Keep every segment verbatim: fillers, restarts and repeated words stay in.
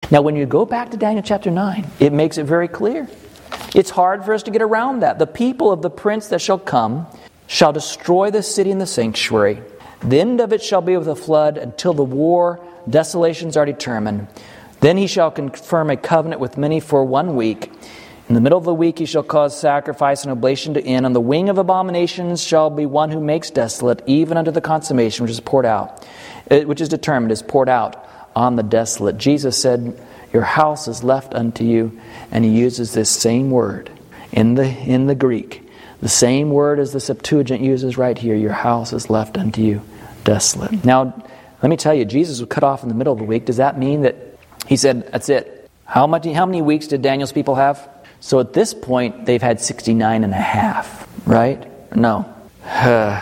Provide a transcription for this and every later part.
Now, when you go back to Daniel chapter nine, it makes it very clear. It's hard for us to get around that. The people of the prince that shall come shall destroy the city and the sanctuary. The end of it shall be with a flood until the war desolations are determined. Then he shall confirm a covenant with many for one week. In the middle of the week he shall cause sacrifice and oblation to end. On the wing of abominations shall be one who makes desolate, even unto the consummation which is poured out, which is determined, is poured out on the desolate. Jesus said, your house is left unto you. And he uses this same word in the in the Greek. The same word as the Septuagint uses right here. Your house is left unto you desolate. Now, let me tell you, Jesus was cut off in the middle of the week. Does that mean that he said, that's it? How much? How many weeks did Daniel's people have? So at this point, they've had sixty-nine and a half, right? No. Uh,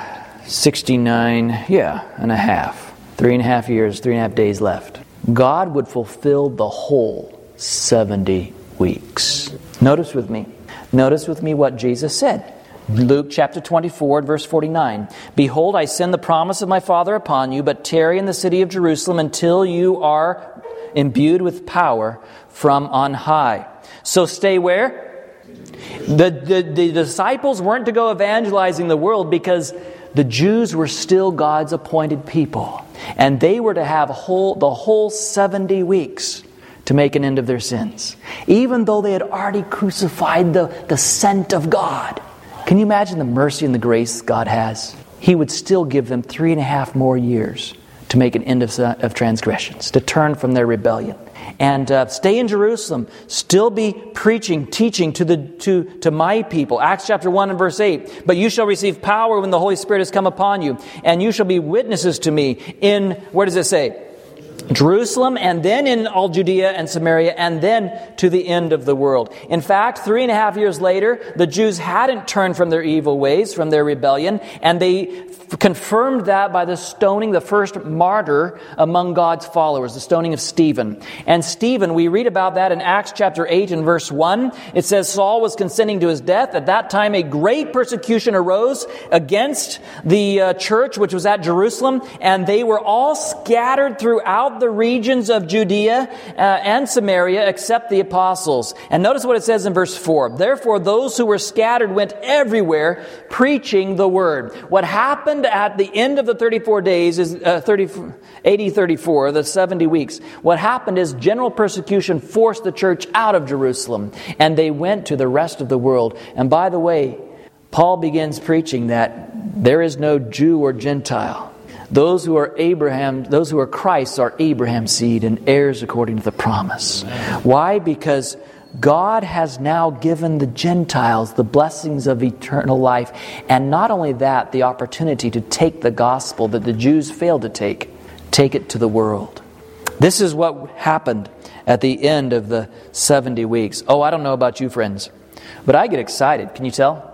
sixty-nine, yeah, and a half. Three and a half years, three and a half days left. God would fulfill the whole seventy weeks. Notice with me. Notice with me what Jesus said. Luke chapter twenty-four, verse forty-nine. Behold, I send the promise of my Father upon you, but tarry in the city of Jerusalem until you are imbued with power from on high. So stay where? The, the, the disciples weren't to go evangelizing the world because the Jews were still God's appointed people. And they were to have whole, the whole seventy weeks to make an end of their sins. Even though they had already crucified the, the sent of God. Can you imagine the mercy and the grace God has? He would still give them three and a half more years to make an end of, of transgressions, to turn from their rebellion. And uh, stay in Jerusalem, still be preaching, teaching to the to, to my people. Acts chapter one and verse eight. But you shall receive power when the Holy Spirit has come upon you, and you shall be witnesses to me in, where does it say? Jerusalem, and then in all Judea and Samaria, and then to the end of the world. In fact, three and a half years later, the Jews hadn't turned from their evil ways, from their rebellion, and they f- confirmed that by the stoning, the first martyr among God's followers, the stoning of Stephen. And Stephen, we read about that in Acts chapter eight and verse one. It says, Saul was consenting to his death. At that time, a great persecution arose against the uh, church, which was at Jerusalem, and they were all scattered throughout the regions of Judea uh, and Samaria except the apostles. And notice what it says in verse four. Therefore, those who were scattered went everywhere preaching the word. What happened at the end of the thirty-four days is uh, thirty, A D thirty-four, the seventy weeks. What happened is general persecution forced the church out of Jerusalem, and they went to the rest of the world. And by the way, Paul begins preaching that there is no Jew or Gentile. Those who are Abraham, those who are Christ are Abraham's seed and heirs according to the promise. Why? Because God has now given the Gentiles the blessings of eternal life. And not only that, the opportunity to take the gospel that the Jews failed to take, take it to the world. This is what happened at the end of the seventy weeks. Oh, I don't know about you, friends, but I get excited. Can you tell?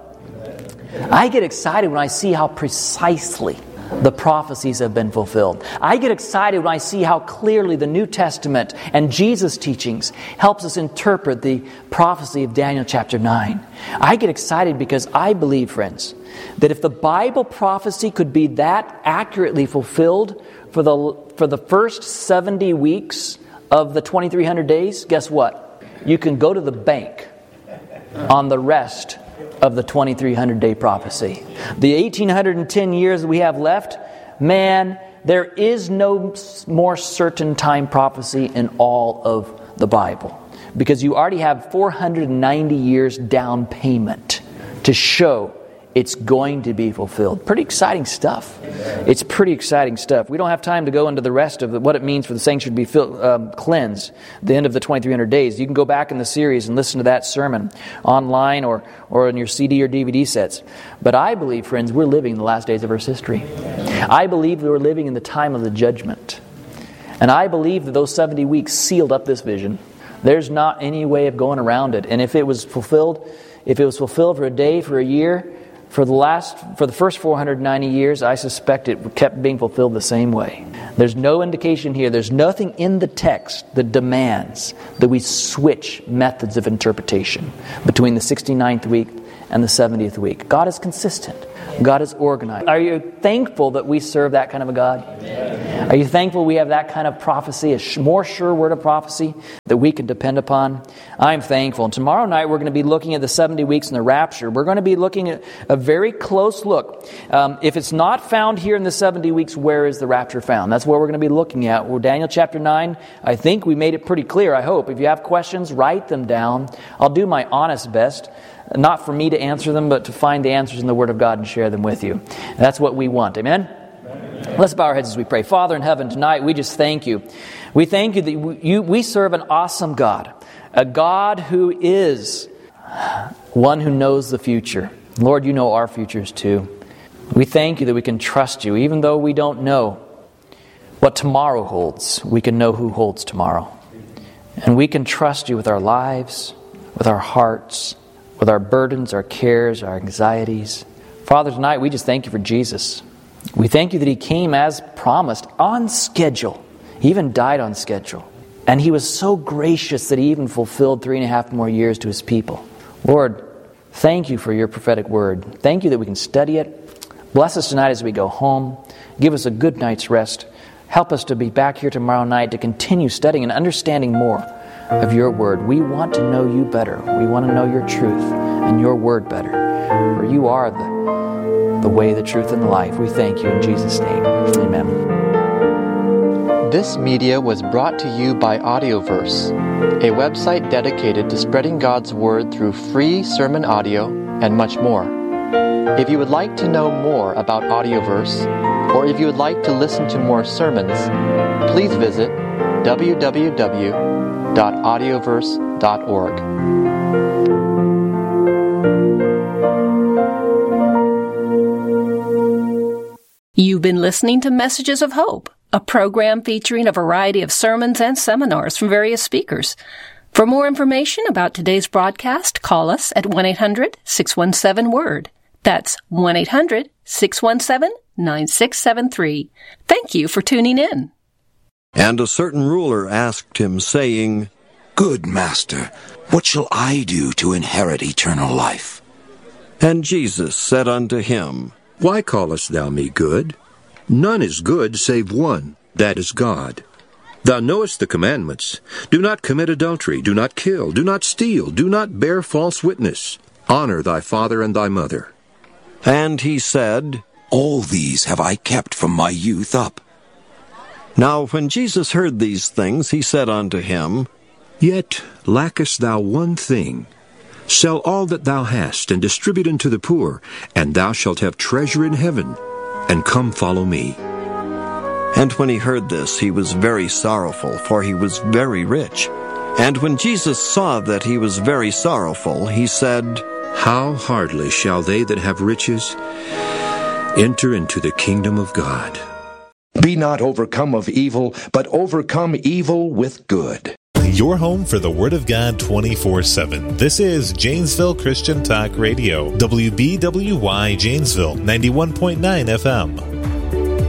I get excited when I see how precisely the prophecies have been fulfilled. I get excited when I see how clearly the New Testament and Jesus' teachings helps us interpret the prophecy of Daniel chapter nine. I get excited because I believe, friends, that if the Bible prophecy could be that accurately fulfilled for the for the first seventy weeks of the twenty-three hundred days, guess what? You can go to the bank on the rest of the twenty-three hundred day prophecy. The eighteen ten years that we have left, man, there is no more certain time prophecy in all of the Bible. Because you already have four hundred ninety years down payment to show it's going to be fulfilled. Pretty exciting stuff. It's pretty exciting stuff. We don't have time to go into the rest of what it means for the sanctuary to be filled, um, cleansed, the end of the twenty-three hundred days. You can go back in the series and listen to that sermon online or, or in your C D or D V D sets. But I believe, friends, we're living in the last days of Earth's history. I believe we're living in the time of the judgment. And I believe that those seventy weeks sealed up this vision. There's not any way of going around it. And if it was fulfilled, if it was fulfilled for a day, for a year, For the last, for the first four hundred ninety years, I suspect it kept being fulfilled the same way. There's no indication here. There's nothing in the text that demands that we switch methods of interpretation between the sixty-ninth week and the seventieth week. God is consistent. God is organized. Are you thankful that we serve that kind of a God? Are you thankful we have that kind of prophecy, a more sure word of prophecy that we can depend upon? I'm thankful. And tomorrow night we're going to be looking at the seventy weeks in the rapture. We're going to be looking at a very close look. Um, if it's not found here in the seventy weeks, where is the rapture found? That's what we're going to be looking at. We're Daniel chapter nine. I think we made it pretty clear, I hope. If you have questions, write them down. I'll do my honest best. Not for me to answer them, but to find the answers in the Word of God and share them with you. And that's what we want. Amen? Let's bow our heads as we pray. Father in heaven, tonight we just thank you. We thank you that you, we serve an awesome God. A God who is one who knows the future. Lord, you know our futures too. We thank you that we can trust you. Even though we don't know what tomorrow holds, we can know who holds tomorrow. And we can trust you with our lives, with our hearts, with our burdens, our cares, our anxieties. Father, tonight we just thank you for Jesus. We thank you that He came as promised, on schedule. He even died on schedule. And He was so gracious that He even fulfilled three and a half more years to His people. Lord, thank you for your prophetic word. Thank you that we can study it. Bless us tonight as we go home. Give us a good night's rest. Help us to be back here tomorrow night to continue studying and understanding more of your word. We want to know you better. We want to know your truth and your word better. For you are the the way, the truth, and the life. We thank you in Jesus' name. Amen. This media was brought to you by Audioverse, a website dedicated to spreading God's Word through free sermon audio and much more. If you would like to know more about Audioverse, or if you would like to listen to more sermons, please visit w w w dot audioverse dot org. You've been listening to Messages of Hope, a program featuring a variety of sermons and seminars from various speakers. For more information about today's broadcast, call us at one eight hundred six one seven word. That's one eight hundred six one seven nine six seven three. Thank you for tuning in. And a certain ruler asked him, saying, Good master, what shall I do to inherit eternal life? And Jesus said unto him, Why callest thou me good? None is good save one, that is God. Thou knowest the commandments. Do not commit adultery, do not kill, do not steal, do not bear false witness. Honor thy father and thy mother. And he said, All these have I kept from my youth up. Now when Jesus heard these things, he said unto him, Yet lackest thou one thing. Sell all that thou hast, and distribute unto the poor, and thou shalt have treasure in heaven. And come follow me. And when he heard this, he was very sorrowful, for he was very rich. And when Jesus saw that he was very sorrowful, he said, How hardly shall they that have riches enter into the kingdom of God. Be not overcome of evil, but overcome evil with good. Your home for the Word of God twenty-four seven. This is Janesville Christian Talk Radio, W B W Y Janesville, ninety-one point nine F M.